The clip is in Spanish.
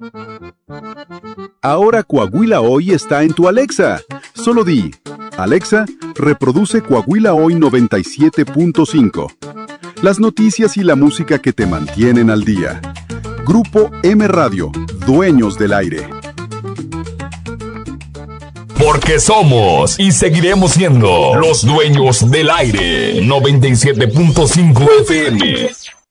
Ahora Coahuila Hoy está en tu Alexa. Solo di, Alexa, reproduce Coahuila Hoy 97.5. Las noticias y la música que te mantienen al día. Grupo M Radio, dueños del aire. Porque somos y seguiremos siendo los dueños del aire. 97.5 FM.